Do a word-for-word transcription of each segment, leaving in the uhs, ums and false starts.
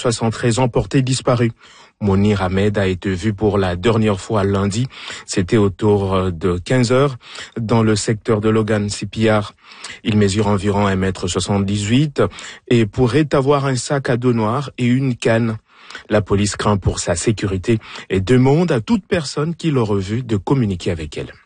soixante-treize ans, porté disparu. Mounir Ahmed a été vu pour la dernière fois lundi. C'était autour de quinze heures dans le secteur de Logan C P R. Il mesure environ un mètre soixante-dix-huit et pourrait avoir un sac à dos noir et une canne. La police craint pour sa sécurité et demande à toute personne qui l'aurait vu de communiquer avec elle.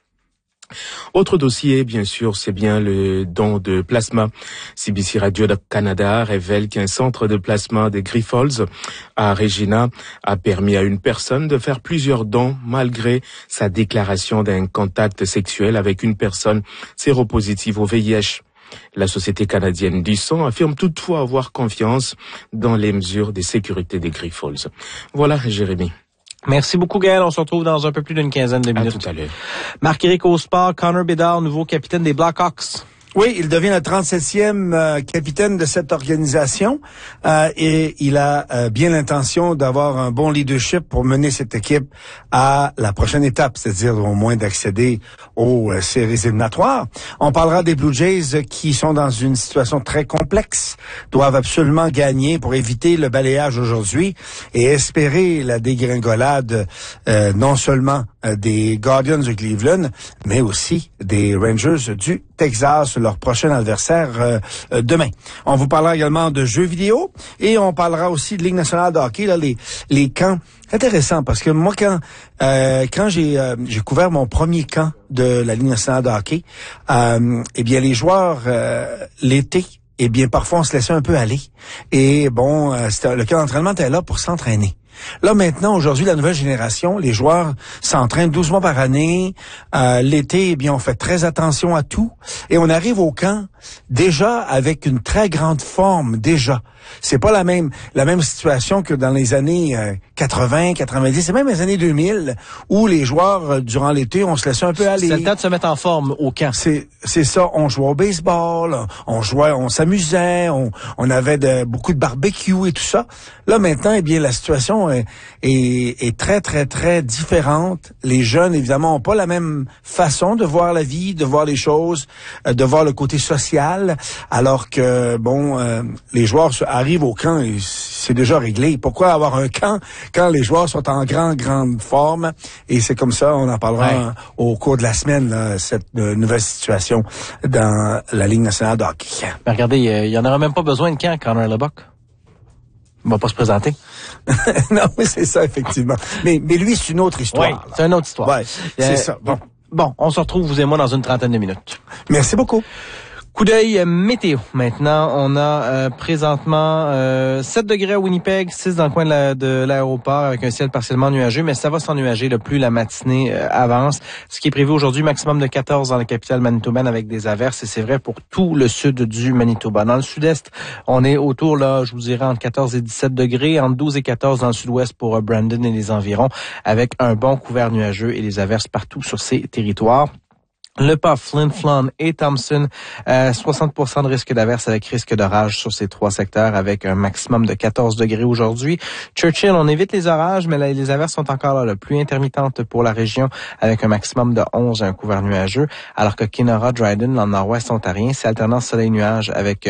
Autre dossier, bien sûr, c'est bien le don de plasma. C B C Radio-Canada révèle qu'un centre de plasma des Grifols à Regina a permis à une personne de faire plusieurs dons malgré sa déclaration d'un contact sexuel avec une personne séropositive au V I H. La Société canadienne du sang affirme toutefois avoir confiance dans les mesures de sécurité des Grifols. Voilà, Jérémy. Merci beaucoup, Gaël. On se retrouve dans un peu plus d'une quinzaine de minutes. À tout à l'heure. Marc-Éric au sport, Connor Bedard, nouveau capitaine des Blackhawks. Oui, il devient le trente-septième euh, capitaine de cette organisation euh, et il a euh, bien l'intention d'avoir un bon leadership pour mener cette équipe à la prochaine étape, c'est-à-dire au moins d'accéder aux euh, séries éliminatoires. On parlera des Blue Jays qui sont dans une situation très complexe, doivent absolument gagner pour éviter le balayage aujourd'hui et espérer la dégringolade euh, non seulement euh, des Guardians de Cleveland, mais aussi des Rangers du Texas, leur prochain adversaire euh, euh, demain. On vous parlera également de jeux vidéo et on parlera aussi de Ligue nationale de hockey, là, les, les camps. Intéressant parce que moi, quand euh, quand j'ai euh, j'ai couvert mon premier camp de la Ligue nationale de hockey, euh, eh bien les joueurs euh, l'été, eh bien parfois on se laissait un peu aller. Et bon, euh, c'était, le camp d'entraînement était là pour s'entraîner. Là, maintenant, aujourd'hui, la nouvelle génération, les joueurs s'entraînent douze mois par année. Euh, l'été, eh bien, on fait très attention à tout. Et on arrive au camp déjà avec une très grande forme, déjà. C'est pas la même la même situation que dans les années euh, quatre-vingts, quatre-vingt-dix, et même les années deux mille, où les joueurs, euh, durant l'été, on se laissait un peu aller. C'est le temps de se mettre en forme au camp. C'est c'est ça. On jouait au baseball, on jouait, on s'amusait, on, on avait de, beaucoup de barbecue et tout ça. Là, maintenant, eh bien, la situation est, est, est très, très, très différente. Les jeunes, évidemment, ont pas la même façon de voir la vie, de voir les choses, euh, de voir le côté social, alors que, bon, euh, les joueurs arrivent au camp et c'est déjà réglé. Pourquoi avoir un camp quand les joueurs sont en grande, grande forme? Et c'est comme ça, on en parlera ouais. hein, au cours de la semaine, là, cette euh, nouvelle situation dans la Ligue nationale de hockey. Mais regardez, il y en aura même pas besoin de camp, Connor Lebock. Il va pas se présenter. Non, mais c'est ça, effectivement. Mais, mais lui, c'est une autre histoire. Oui, c'est une autre histoire. Ouais, c'est euh, ça. Bon. Bon, on se retrouve, vous et moi, dans une trentaine de minutes. Merci beaucoup. Coup d'œil euh, météo. Maintenant, on a euh, présentement euh, sept degrés à Winnipeg, six dans le coin de, la, de l'aéroport avec un ciel partiellement nuageux, mais ça va s'ennuager le plus la matinée euh, avance. Ce qui est prévu aujourd'hui, maximum de quatorze dans la capitale manitobaine avec des averses, et c'est vrai pour tout le sud du Manitoba. Dans le sud-est, on est autour, là, je vous dirais, entre quatorze et dix-sept degrés, entre douze et quatorze dans le sud-ouest pour euh, Brandon et les environs, avec un bon couvert nuageux et les averses partout sur ces territoires. Le pas Flin Flon et Thompson, euh, soixante pour cent de risque d'averse avec risque d'orage sur ces trois secteurs avec un maximum de quatorze degrés aujourd'hui. Churchill, on évite les orages, mais là, les averses sont encore là, le plus intermittentes pour la région avec un maximum de onze et un couvert nuageux, alors que Kenora, Dryden, dans le nord-ouest ontarien, c'est alternance soleil-nuage avec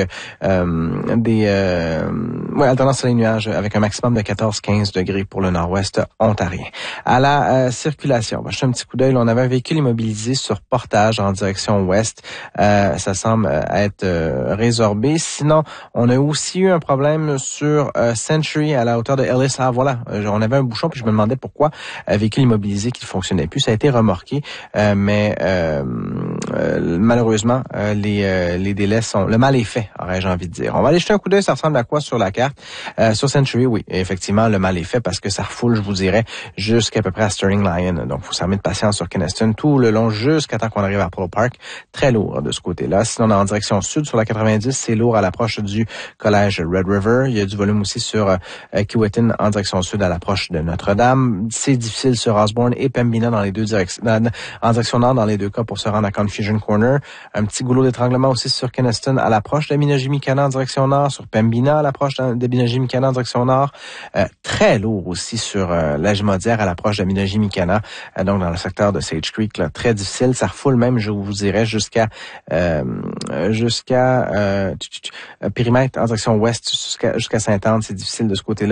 euh, des... Euh, ouais, alternance soleil-nuage avec un maximum de quatorze à quinze degrés pour le nord-ouest ontarien. À la euh, circulation, on va jeter un petit coup d'œil. Là, on avait un véhicule immobilisé sur Portage en direction ouest. Euh, ça semble être euh, résorbé. Sinon, on a aussi eu un problème sur euh, Century à la hauteur de Ellis. Ah voilà, euh, on avait un bouchon puis je me demandais pourquoi un véhicule immobilisé qui ne fonctionnait plus. Ça a été remorqué, euh, mais euh, euh, malheureusement, euh, les, euh, les délais sont... Le mal est fait, aurais-je envie de dire. On va aller jeter un coup d'œil, ça ressemble à quoi sur la carte? Euh, sur Century, oui, effectivement, le mal est fait parce que ça refoule, je vous dirais, jusqu'à peu près à Sterling Lyon. Donc, il faut s'armer de patience sur Keneston tout le long jusqu'à temps qu'on arrive à Polo Park. Très lourd de ce côté-là. Sinon, on est en direction sud sur la quatre-vingt-dix, c'est lourd à l'approche du collège Red River. Il y a du volume aussi sur euh, Kiwetin en direction sud à l'approche de Notre-Dame. C'est difficile sur Osborne et Pembina dans les deux directions, en direction nord dans les deux cas pour se rendre à Confusion Corner. Un petit goulot d'étranglement aussi sur Keneston à l'approche de Minajimikana en direction nord, sur Pembina à l'approche de Minajimikana en direction nord. Euh, très lourd aussi sur euh, la Jumodière à l'approche de Minajimikana, euh, donc dans le secteur de Sage Creek. Là, très difficile. Ça refoule même, je vous dirais, jusqu'à euh, jusqu'à euh, périmètre en direction ouest, jusqu'à jusqu'à Sainte-Anne. C'est difficile de ce côté-là.